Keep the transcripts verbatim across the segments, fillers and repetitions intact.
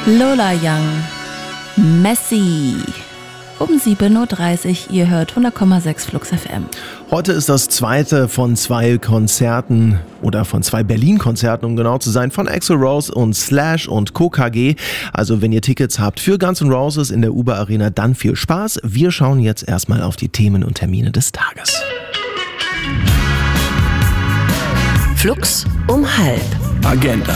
Lola Young, Messi. Um sieben Uhr dreißig, ihr hört hundert Komma sechs Flux F M. Heute ist das zweite von zwei Konzerten oder von zwei Berlin-Konzerten, um genau zu sein, von Axl Rose und Slash und Co. K G. Also wenn ihr Tickets habt für Guns N' Roses in der Uber Arena, dann viel Spaß. Wir schauen jetzt erstmal auf die Themen und Termine des Tages. Flux um halb. Agenda.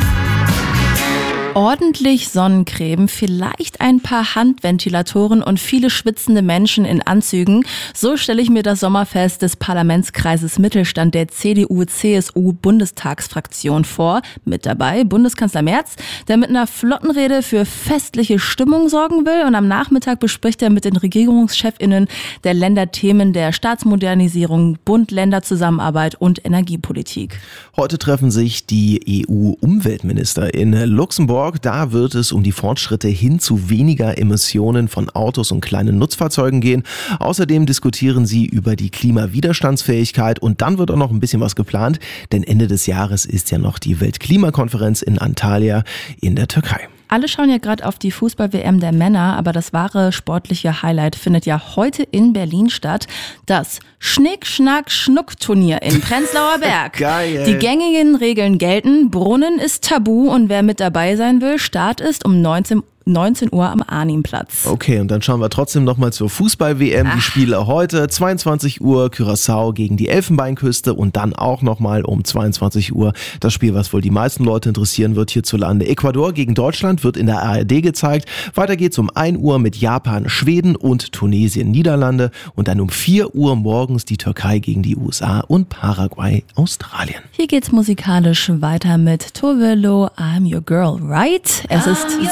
Ordentlich Sonnencreme, vielleicht ein paar Handventilatoren und viele schwitzende Menschen in Anzügen. So stelle ich mir das Sommerfest des Parlamentskreises Mittelstand der C D U C S U-Bundestagsfraktion vor. Mit dabei Bundeskanzler Merz, der mit einer flotten Rede für festliche Stimmung sorgen will. Und am Nachmittag bespricht er mit den Regierungschefinnen der Länder Themen der Staatsmodernisierung, Bund-Länder-Zusammenarbeit und Energiepolitik. Heute treffen sich die E U-Umweltminister in Luxemburg. Da wird es um die Fortschritte hin zu weniger Emissionen von Autos und kleinen Nutzfahrzeugen gehen. Außerdem diskutieren sie über die Klimawiderstandsfähigkeit und dann wird auch noch ein bisschen was geplant, denn Ende des Jahres ist ja noch die Weltklimakonferenz in Antalya in der Türkei. Alle schauen ja gerade auf die Fußball-W M der Männer, aber das wahre sportliche Highlight findet ja heute in Berlin statt. Das Schnick-Schnack-Schnuck-Turnier in Prenzlauer Berg. Geil. Die gängigen Regeln gelten, Brunnen ist tabu und wer mit dabei sein will, Start ist um neunzehn Uhr am Arnimplatz. Okay, und dann schauen wir trotzdem nochmal zur Fußball-W M. Die Spiele heute, zweiundzwanzig Uhr Curaçao gegen die Elfenbeinküste und dann auch nochmal um zweiundzwanzig Uhr das Spiel, was wohl die meisten Leute interessieren wird hierzulande. Ecuador gegen Deutschland wird in der A R D gezeigt. Weiter geht's um ein Uhr mit Japan, Schweden und Tunesien, Niederlande und dann um vier Uhr morgens die Türkei gegen die U S A und Paraguay, Australien. Hier geht's musikalisch weiter mit Tovelo, I'm Your Girl, Right? Es ist